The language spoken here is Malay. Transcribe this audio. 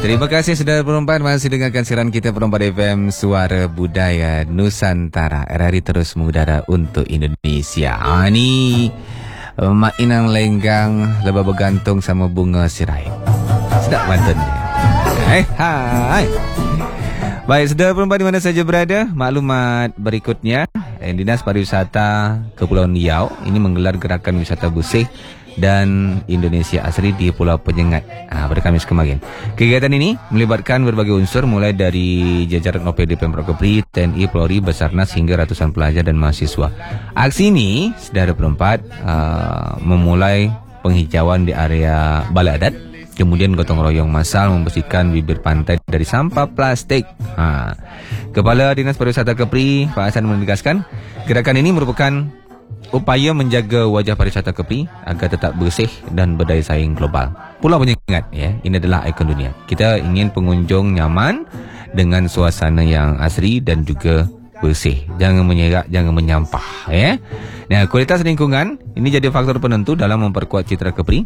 Terima kasih sudah berempat masih dengarkan siaran kita Perempat FM Suara Budaya Nusantara. RRI terus mengudara untuk Indonesia. Ni Mak Inang Lenggang lebah bergantung sama bunga sirai. Sedap pantun dia. Hai. Baik, saudara perempat di mana saja berada, maklumat berikutnya. Dinas Pariwisata Kepulauan Riau ini menggelar gerakan wisata bersih dan Indonesia Asri di Pulau Penyengat pada Khamis kemarin. Kegiatan ini melibatkan berbagai unsur mulai dari jajaran OPD Pemprov Kepri, TNI, Polri, Basarnas hingga ratusan pelajar dan mahasiswa. Aksi ini, saudara perempat, memulai penghijauan di area Balai Adat, kemudian gotong royong massal membersihkan bibir pantai dari sampah plastik. Kepala Dinas Pariwisata Kepri, Pak Hasan menegaskan, gerakan ini merupakan upaya menjaga wajah pariwisata Kepri agar tetap bersih dan berdaya saing global. Pulau Penyengat, ya, ini adalah ikon dunia. Kita ingin pengunjung nyaman dengan suasana yang asri dan juga bersih. Jangan menyerak, jangan menyampah, ya. Nah, kualitas lingkungan ini jadi faktor penentu dalam memperkuat citra Kepri